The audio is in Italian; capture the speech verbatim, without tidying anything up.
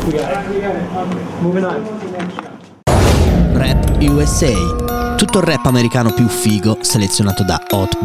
Rap U S A. Tutto il rap americano più figo selezionato da Hot